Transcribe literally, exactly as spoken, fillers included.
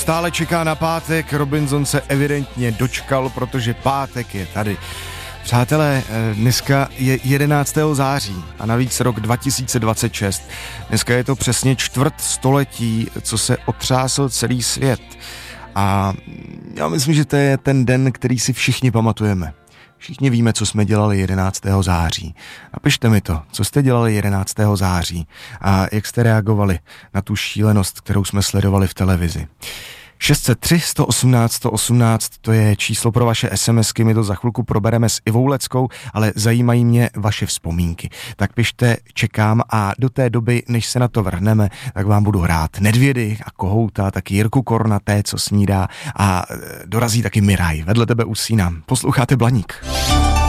stále čeká na pátek, Robinson se evidentně dočkal, protože pátek je tady. Přátelé, dneska je jedenáctého září a navíc rok dva tisíce dvacet šest. Dneska je to přesně čtvrt století, co se otřásl celý svět. A já myslím, že to je ten den, který si všichni pamatujeme. Všichni víme, co jsme dělali jedenáctého září. Napište mi to, co jste dělali jedenáctého září a jak jste reagovali na tu šílenost, kterou jsme sledovali v televizi. šest set tři, sto osmnáct, sto osmnáct, to je číslo pro vaše SMSky, my to za chvilku probereme s Ivou Leckou, ale zajímají mě vaše vzpomínky. Tak pište, čekám a do té doby, než se na to vrhneme, tak vám budu hrát Nedvědy a Kohouta, taky Jirku Kornaté, co snídá a dorazí taky Miraj, vedle tebe usínám. Posloucháte Blaník.